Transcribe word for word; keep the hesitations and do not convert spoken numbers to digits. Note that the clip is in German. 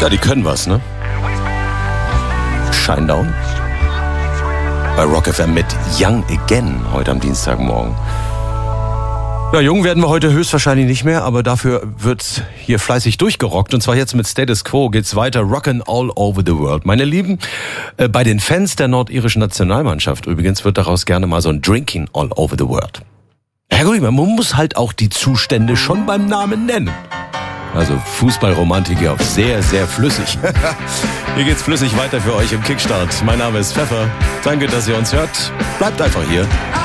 Ja, die können was, ne? Shinedown. Bei Rock F M mit Young Again heute am Dienstagmorgen. Ja, jung werden wir heute höchstwahrscheinlich nicht mehr, aber dafür wird hier fleißig durchgerockt. Und zwar jetzt mit Status Quo geht's weiter. Rockin' all over the world. Meine Lieben, äh, bei den Fans der nordirischen Nationalmannschaft übrigens wird daraus gerne mal so ein Drinking all over the world. Ja gut, man muss halt auch die Zustände schon beim Namen nennen. Also Fußballromantik hier auf sehr, sehr flüssig. Hier geht's flüssig weiter für euch im Kickstart. Mein Name ist Pfeffer. Danke, dass ihr uns hört. Bleibt einfach hier.